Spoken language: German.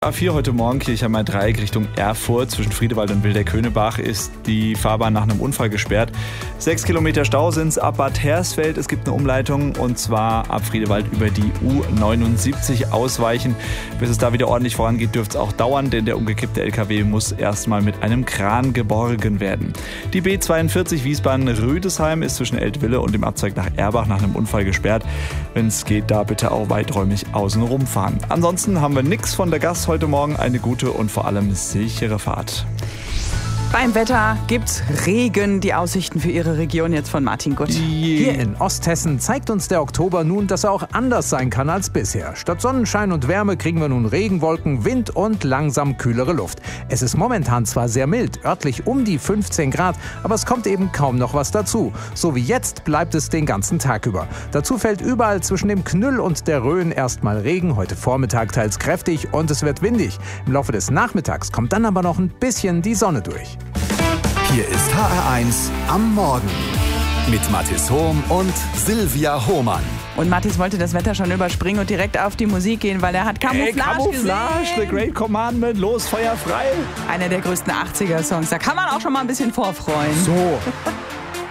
A4 heute Morgen Kirchheimer Dreieck Richtung Erfurt. Zwischen Friedewald und Wilderkönigbach ist die Fahrbahn nach einem Unfall gesperrt. 6 Kilometer Stau sind es ab Bad Hersfeld. Es gibt eine Umleitung und zwar ab Friedewald über die U79 ausweichen. Bis es da wieder ordentlich vorangeht, dürfte es auch dauern, denn der umgekippte LKW muss erstmal mit einem Kran geborgen werden. Die B42 Wiesbaden-Rüdesheim ist zwischen Eltville und dem Abzweig nach Erbach nach einem Unfall gesperrt. Wenn es geht, da bitte auch weiträumig außen rumfahren. Ansonsten haben wir nichts von der Gast heute Morgen, eine gute und vor allem sichere Fahrt. Beim Wetter gibt's Regen. Die Aussichten für Ihre Region jetzt von Martin Gutt. Hier in Osthessen zeigt uns der Oktober nun, dass er auch anders sein kann als bisher. Statt Sonnenschein und Wärme kriegen wir nun Regenwolken, Wind und langsam kühlere Luft. Es ist momentan zwar sehr mild, örtlich um die 15 Grad, aber es kommt eben kaum noch was dazu. So wie jetzt bleibt es den ganzen Tag über. Dazu fällt überall zwischen dem Knüll und der Rhön erstmal Regen, heute Vormittag teils kräftig und es wird windig. Im Laufe des Nachmittags kommt dann aber noch ein bisschen die Sonne durch. Hier ist HR1 am Morgen mit Mathis Hohm und Silvia Hohmann. Und Mathis wollte das Wetter schon überspringen und direkt auf die Musik gehen, weil er hat Camouflage gesehen. The Great Commandment, los, Feuer frei. Einer der größten 80er-Songs, da kann man auch schon mal ein bisschen vorfreuen. So.